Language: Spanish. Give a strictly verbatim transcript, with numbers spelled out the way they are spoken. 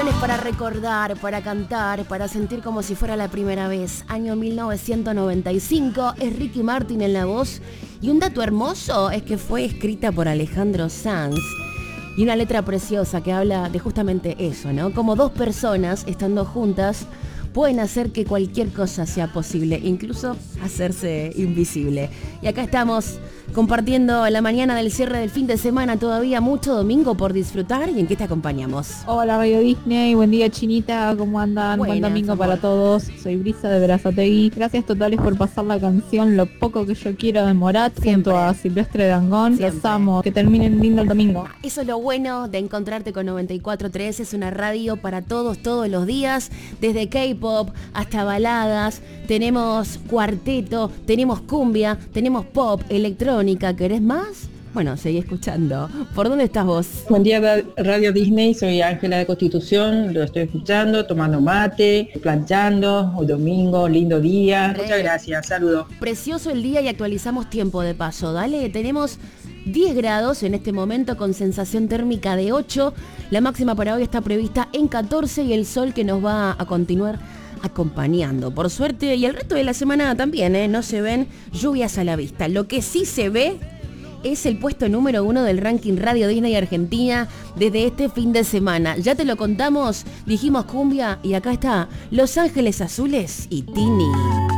canciones para recordar, para cantar, para sentir como si fuera la primera vez. Año mil novecientos noventa y cinco, es Ricky Martin en la voz. Y un dato hermoso es que fue escrita por Alejandro Sanz. Y una letra preciosa que habla de justamente eso, ¿no? Como dos personas estando juntas pueden hacer que cualquier cosa sea posible, incluso hacerse invisible. Y acá estamos compartiendo la mañana del cierre del fin de semana, todavía mucho domingo por disfrutar. ¿Y en qué te acompañamos? Hola Radio Disney, buen día Chinita, ¿cómo andan? Buenas, buen domingo amor. para todos. Soy Brisa de Berazategui. Gracias totales por pasar la canción Lo poco que yo quiero de Morat Siempre. junto a Silvestre Dangond. Los Siempre. amo, que terminen lindo el domingo. Eso es lo bueno de encontrarte con noventa y cuatro tres, es una radio para todos, todos los días, desde K-pop hasta baladas, tenemos cuarteto, tenemos cumbia, tenemos pop, electrónica. ¿Querés más? Bueno, seguí escuchando. ¿Por dónde estás vos? Buen día Radio Disney, soy Ángela de Constitución, lo estoy escuchando, tomando mate, planchando, hoy domingo, lindo día. Re. Muchas gracias, saludos. Precioso el día y actualizamos tiempo de paso. Dale, tenemos diez grados en este momento con sensación térmica de ocho. La máxima para hoy está prevista en catorce y el sol que nos va a continuar acompañando. Por suerte, y el resto de la semana también, ¿eh? No se ven lluvias a la vista. Lo que sí se ve es el puesto número uno del ranking Radio Disney Argentina desde este fin de semana. Ya te lo contamos, dijimos cumbia y acá está Los Ángeles Azules y Tini.